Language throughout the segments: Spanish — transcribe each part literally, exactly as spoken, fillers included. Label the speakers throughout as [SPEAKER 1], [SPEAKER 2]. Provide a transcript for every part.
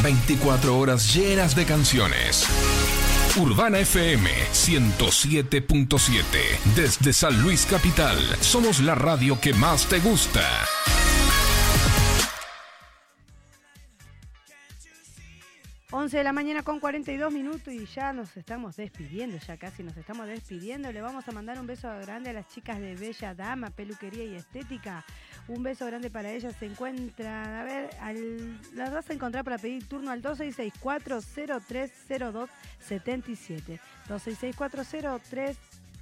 [SPEAKER 1] veinticuatro horas llenas de canciones. Urbana F M ciento siete punto siete. Desde San Luis Capital. Somos la radio que más te gusta.
[SPEAKER 2] once de la mañana con cuarenta y dos minutos y ya nos estamos despidiendo, ya casi nos estamos despidiendo. Le vamos a mandar un beso grande a las chicas de Bella Dama, Peluquería y Estética. Un beso grande para ellas. Se encuentran, a ver, al, las vas a encontrar para pedir turno al dos seis seis cuatro cero tres cero dos siete siete. dos seis seis cuatro cero tres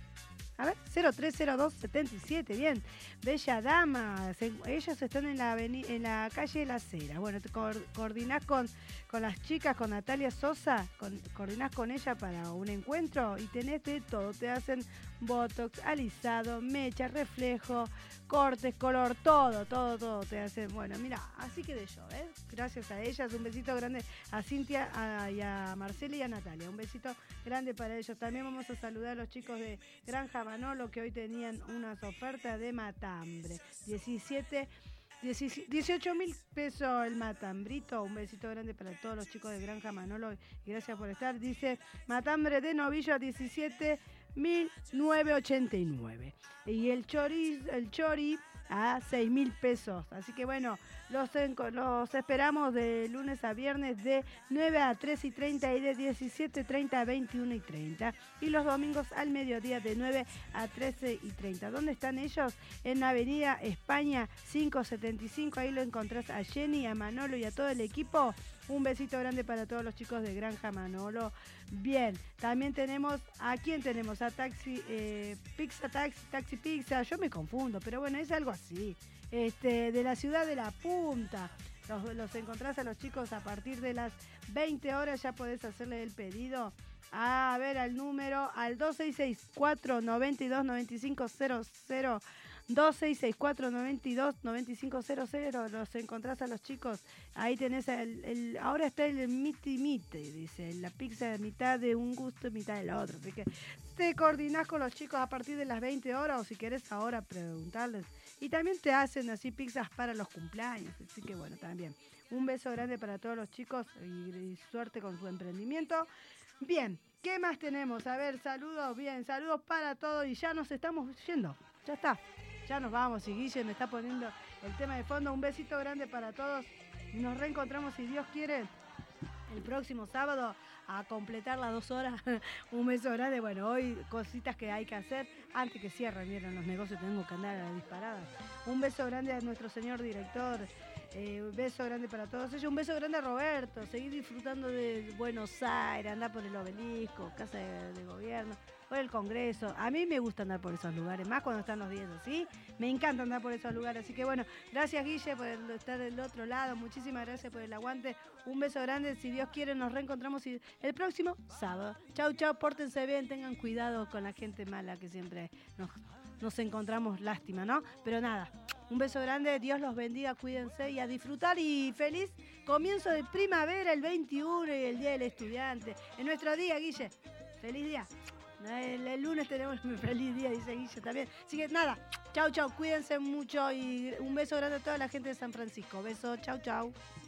[SPEAKER 2] A ver, cero tres cero dos siete siete, bien. Bella Dama, se, ellos están en la, aveni, en la calle Las Heras. Bueno, te co coordinás con, con las chicas, con Natalia Sosa, con, coordinás con ella para un encuentro y tenés de todo. Te hacen botox, alisado, mecha, reflejo, cortes, color, todo, todo, todo te hacen. Bueno, mira, así que de yo, ¿eh? Gracias a ellas, un besito grande a Cintia a, y a Marcela y a Natalia. Un besito grande para ellos. También vamos a saludar a los chicos de Granja Manolo que hoy tenían unas ofertas de matambre. diecisiete, dieciocho mil pesos el matambrito. Un besito grande para todos los chicos de Granja Manolo y gracias por estar. Dice matambre de novillo a diecisiete mil novecientos ochenta y nueve y el chori, el chori a seis mil pesos. Así que bueno, los, los esperamos de lunes a viernes de nueve a tres y treinta y de diecisiete treinta a veintiuno y treinta. Y los domingos al mediodía de nueve a trece y treinta. ¿Dónde están ellos? En la avenida España quinientos setenta y cinco. Ahí lo encontrás a Jenny, a Manolo y a todo el equipo. Un besito grande para todos los chicos de Granja Manolo. Bien, también tenemos, ¿a quién tenemos? A Taxi, eh, Pizza Taxi, Taxi Pizza, yo me confundo, pero bueno, es algo así. Este, de la ciudad de La Punta. Los, los encontrás a los chicos a partir de las veinte horas, ya podés hacerle el pedido. A ver, al número, al dos seis seis cuatro nueve dos nueve cinco cero cero. dos seis seis cuatro nueve dos nueve cinco cero cero, los encontrás a los chicos. Ahí tenés el, el ahora está el miti mite, dice, la pizza de mitad de un gusto y mitad del otro. Así que te coordinás con los chicos a partir de las veinte horas o si querés ahora preguntarles. Y también te hacen así pizzas para los cumpleaños. Así que bueno, también un beso grande para todos los chicos y, y suerte con su emprendimiento. Bien, ¿qué más tenemos? A ver, saludos, bien, saludos para todos y ya nos estamos yendo. Ya está. Ya nos vamos y Guille me está poniendo el tema de fondo. Un besito grande para todos. Nos reencontramos, si Dios quiere, el próximo sábado a completar las dos horas. Un beso grande. Bueno, hoy cositas que hay que hacer antes que cierren. Miren, los negocios tengo que andar a la disparada. Un beso grande a nuestro señor director. Eh, un beso grande para todos ellos. Un beso grande a Roberto. Seguir disfrutando de Buenos Aires, andar por el Obelisco, Casa de, de Gobierno, por el Congreso. A mí me gusta andar por esos lugares, más cuando están los días así. Me encanta andar por esos lugares. Así que bueno, gracias Guille por estar del otro lado. Muchísimas gracias por el aguante. Un beso grande. Si Dios quiere, nos reencontramos el próximo sábado. Chau, chau. Pórtense bien. Tengan cuidado con la gente mala que siempre nos, nos encontramos. Lástima, ¿no? Pero nada. Un beso grande, Dios los bendiga, cuídense y a disfrutar y feliz comienzo de primavera el veintiuno y el Día del Estudiante. En nuestro día, Guille, feliz día. El, el lunes tenemos un feliz día, dice Guille también. Así que nada, chau, chau, cuídense mucho y un beso grande a toda la gente de San Francisco. Beso, chau, chau.